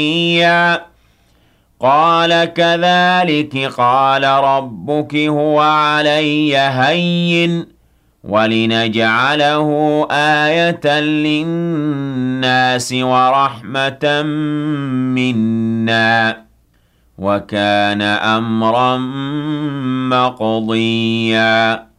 قال كذلك قال ربك هو علي هين ولنجعله آية للناس ورحمة منا وكان أمرا مقضيا